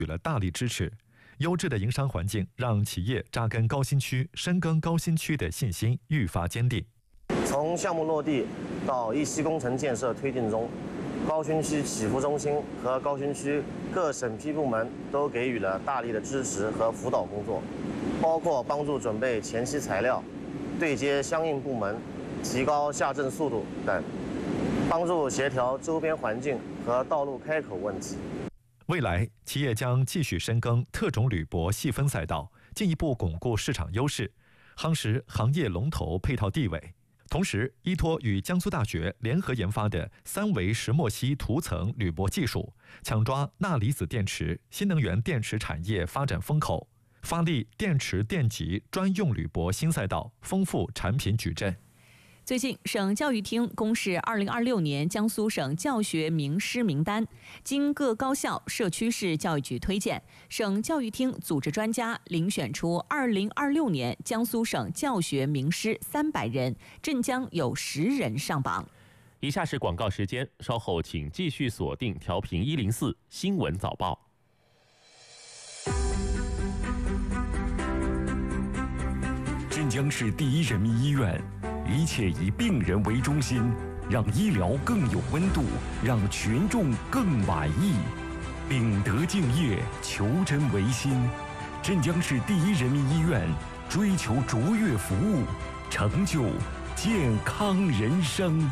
予了大力支持。优质的营商环境让企业扎根高新区、深耕高新区的信心愈发坚定。 从项目落地到一期工程建设推进中，高新区起服中心和高新区各审批部门都给予了大力的支持和辅导工作，包括帮助准备前期材料、对接相应部门、提高下镇速度等，帮助协调周边环境和道路开口问题。 未来，企业将继续深耕特种铝箔细分赛道，进一步巩固市场优势，夯实行业龙头配套地位。同时，依托与江苏大学联合研发的3维石墨烯涂层铝箔技术，抢抓钠离子电池、新能源电池产业发展风口，发力电池电极专用铝箔新赛道，丰富产品矩阵。 最近，省教育厅公示2026年江苏省教学名师名单，经各高校、社区市教育局推荐，省教育厅组织专家遴选出2026年江苏省教学名师300人，镇江有10人上榜。 以下是广告时间，稍后请继续锁定调频104新闻早报。 镇江市第一人民医院。一切以病人为中心，让医疗更有温度，让群众更满意。秉德敬业，求真为心。镇江市第一人民医院追求卓越服务，成就健康人生。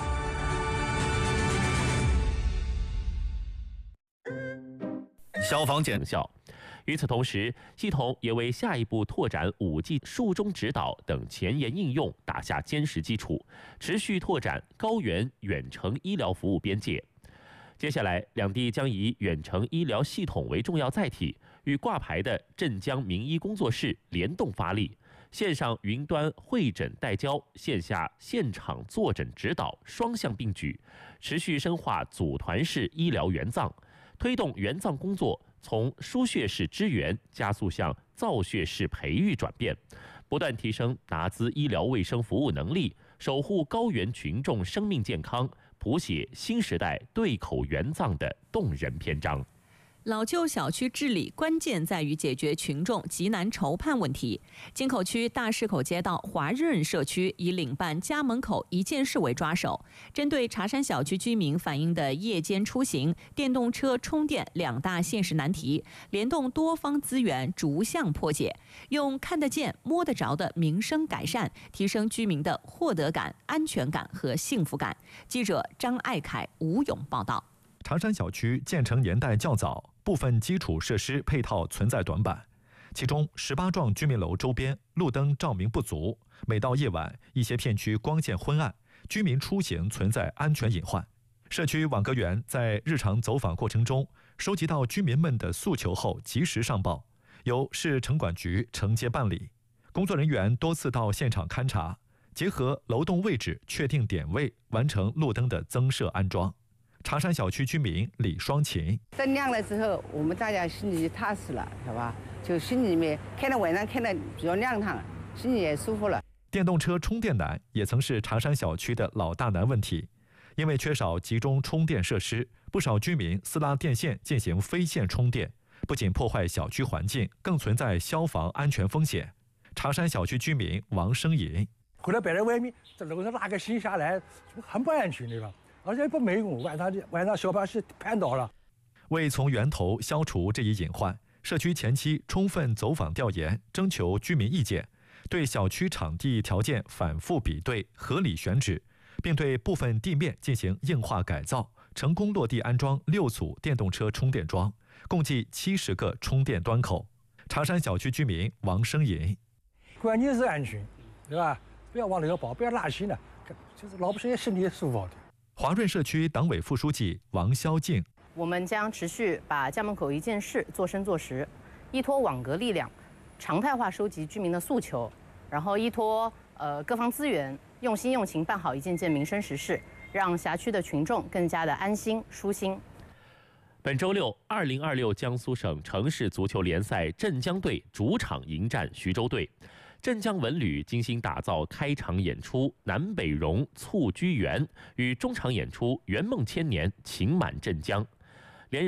消防检校。与此同时，系统也为下一步拓展5G 术中指导等前沿应用打下坚实基础，持续拓展高原远程医疗服务边界。接下来，两地将以远程医疗系统为重要载体，与挂牌的镇江名医工作室联动发力，线上云端会诊代交，线下现场坐诊指导双向并举，持续深化组团式医疗援藏，推动援藏工作从输血式支援加速向造血式培育转变，不断提升拿资医疗卫生服务能力，守护高原群众生命健康，谱写新时代对口援藏的动人篇章。 老旧小区治理关键在于解决群众急难愁盼问题。京口区大市口街道华润社区以领办家门口一件事为抓手，针对茶山小区居民反映的夜间出行、电动车充电2大现实难题，联动多方资源逐项破解，用看得见、摸得着的民生改善，提升居民的获得感、安全感和幸福感。记者张爱凯、吴勇报道。 茶山小区建成年代较早，部分基础设施配套存在短板，其中18幢居民楼周边路灯照明不足，每到夜晚，一些片区光线昏暗，居民出行存在安全隐患。社区网格员在日常走访过程中，收集到居民们的诉求后及时上报，由市城管局承接办理。工作人员多次到现场勘查，结合楼栋位置确定点位，完成路灯的增设安装。茶山小区居民李双琴： 灯亮了之后，我们大家心里就踏实了，是吧？就心里面看到晚上看到比较亮堂，心里也舒服了。 电动车充电难也曾是茶山小区的老大难问题，因为缺少集中充电设施，不少居民私拉电线进行非线充电，不仅破坏小区环境，更存在消防安全风险。茶山小区居民王生银： 回来摆在外面，这楼上拉个线下来，很不安全，对吧？而且不没用，晚上消防是绊倒了。 为从源头消除这一隐患，社区前期充分走访调研，征求居民意见，对小区场地条件反复比对，合理选址，并对部分地面进行硬化改造，成功落地安装6组电动车充电桩，共计70个充电端口。茶山小区居民王生银： 关键是安全，对吧？不要往里头跑，不要拉稀呢，就是老百姓身体也舒服的。 华润社区党委副书记王肖静： 我们将持续把家门口一件事做深做实，依托网格力量，常态化收集居民的诉求，然后依托各方资源，用心用情办好一件件民生实事，让辖区的群众更加的安心舒心。 本周六，2026江苏省城市足球联赛镇江队主场迎战徐州队。镇江文旅精心打造开场演出《南北荣促居园》与中场演出《圆梦千年情满镇江》。